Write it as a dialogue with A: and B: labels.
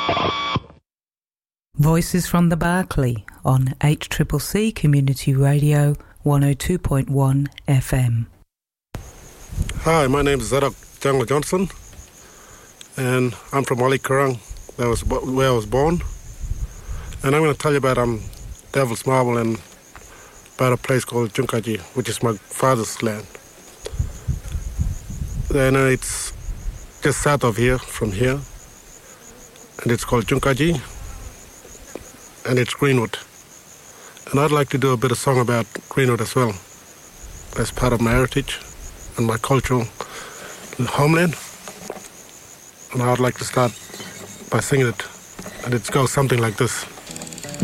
A: Voices from the Berkeley on HCCC Community Radio 102.1 FM.
B: Hi, my name is Zadok Jungle Johnson, and I'm from Ali Karang. That was where I was born. And I'm going to tell you about Devil's Marble and about a place called Junkaji, which is my father's land. And it's just south of here, from here, and it's called Junkaji, and it's Greenwood. And I'd like to do a bit of song about Greenwood as well, as part of my heritage and my cultural homeland. And I'd like to start by singing it, and it goes something like this.